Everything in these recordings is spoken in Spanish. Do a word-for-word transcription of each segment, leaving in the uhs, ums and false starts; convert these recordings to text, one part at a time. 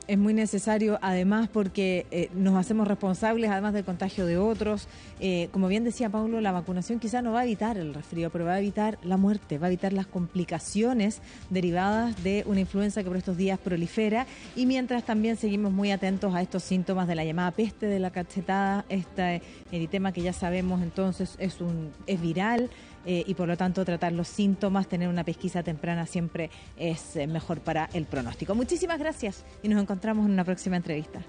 Es muy necesario, además, porque eh, nos hacemos responsables, además del contagio de otros. Eh, como bien decía Paulo, la vacunación quizá no va a evitar el resfrío, pero va a evitar la muerte, va a evitar las complicaciones derivadas de una influenza que por estos días prolifera. Y mientras también seguimos muy atentos a estos síntomas de la llamada peste de la cachetada, este eritema que ya sabemos entonces es, un, es viral. Eh, y por lo tanto tratar los síntomas, tener una pesquisa temprana siempre es eh, mejor para el pronóstico. Muchísimas gracias y nos encontramos en una próxima entrevista.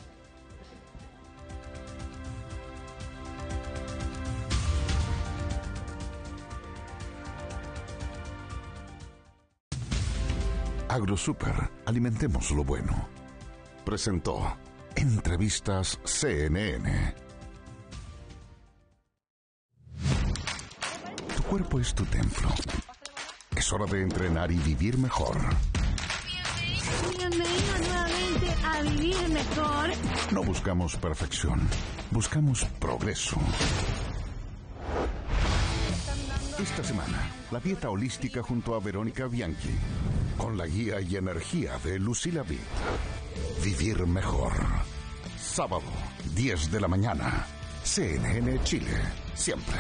AgroSuper, alimentemos lo bueno. Presentó Entrevistas C N N. Tu cuerpo es tu templo. Es hora de entrenar y vivir mejor. Bienvenido nuevamente a Vivir Mejor. No buscamos perfección, buscamos progreso. Esta semana, la dieta holística junto a Verónica Bianchi, con la guía y energía de Lucila Vitt. Vivir mejor. Sábado, diez de la mañana. C N N Chile, siempre.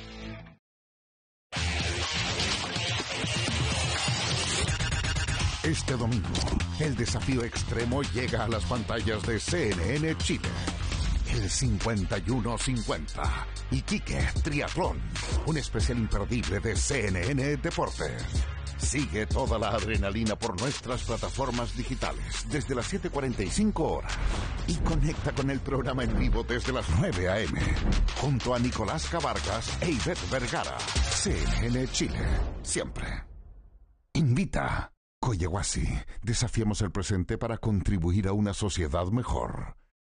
Este domingo, el desafío extremo llega a las pantallas de C N N Chile. El cincuenta y uno cincuenta. Iquique Triatlón. Un especial imperdible de C N N Deportes. Sigue toda la adrenalina por nuestras plataformas digitales desde las siete cuarenta y cinco horas. Y conecta con el programa en vivo desde las nueve a eme. Junto a Nicolás Cabargas e Ivette Vergara. C N N Chile. Siempre. Invita. Coyehuasi, desafiamos el presente para contribuir a una sociedad mejor.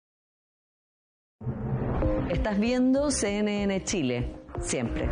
Estás viendo C N N Chile, siempre.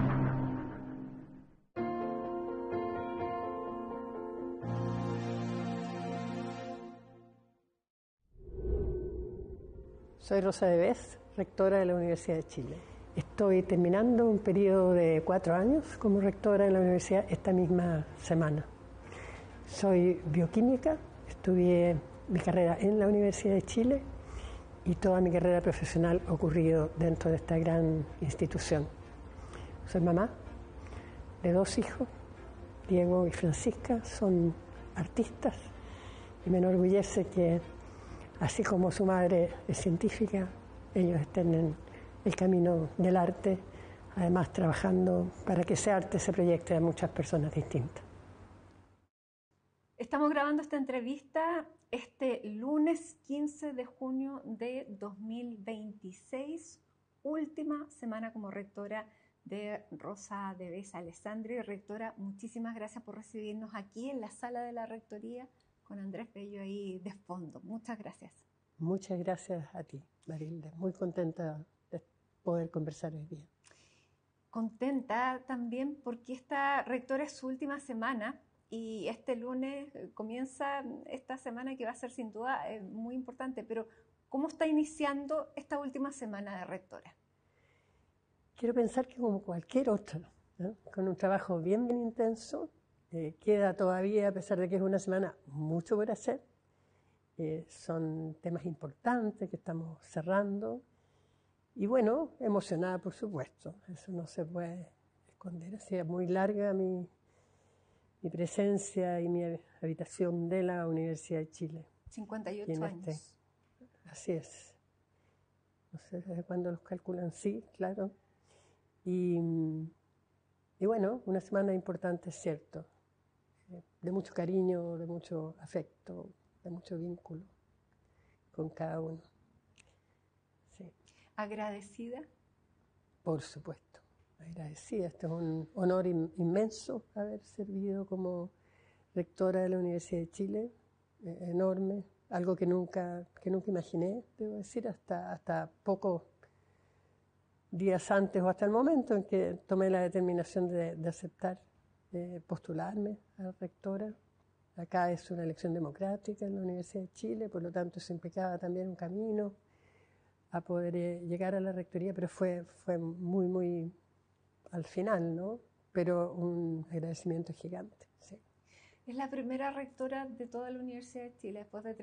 Soy Rosa de Bes, rectora de la Universidad de Chile. Estoy terminando un periodo de cuatro años como rectora de la universidad esta misma semana. Soy bioquímica, estudié mi carrera en la Universidad de Chile y toda mi carrera profesional ha ocurrido dentro de esta gran institución. Soy mamá de dos hijos, Diego y Francisca, son artistas y me enorgullece que, así como su madre es científica, ellos estén en el camino del arte, además trabajando para que ese arte se proyecte a muchas personas distintas. Estamos grabando esta entrevista este lunes quince de junio de dos mil veintiséis, última semana como rectora de Rosa de Bes Alessandri. Rectora, muchísimas gracias por recibirnos aquí en la sala de la rectoría con Andrés Bello ahí de fondo. Muchas gracias. Muchas gracias a ti, Marilda. Muy contenta de poder conversar hoy día. Contenta también porque esta rectora es su última semana. Y este lunes comienza esta semana que va a ser sin duda eh, muy importante, pero ¿cómo está iniciando esta última semana de rectora? Quiero pensar que como cualquier otro, ¿no? Con un trabajo bien, bien intenso, eh, queda todavía, a pesar de que es una semana, mucho por hacer. Eh, son temas importantes que estamos cerrando. Y bueno, emocionada por supuesto, eso no se puede esconder. Así es muy larga mi... mi presencia y mi habitación de la Universidad de Chile. cincuenta y ocho y años. Este, así es. No sé desde cuándo los calculan, sí, claro. Y, y bueno, una semana importante, es cierto. De mucho cariño, de mucho afecto, de mucho vínculo con cada uno. Sí. ¿Agradecida? Por supuesto. Agradecida. Este es un honor in, inmenso haber servido como rectora de la Universidad de Chile, eh, enorme, algo que nunca, que nunca imaginé, debo decir, hasta, hasta pocos días antes o hasta el momento en que tomé la determinación de, de aceptar eh, postularme a rectora. Acá es una elección democrática en la Universidad de Chile, por lo tanto eso implicaba también un camino a poder eh, llegar a la rectoría, pero fue, fue muy, muy al final, ¿no? Pero un agradecimiento gigante, sí. Es la primera rectora de toda la Universidad de Chile después de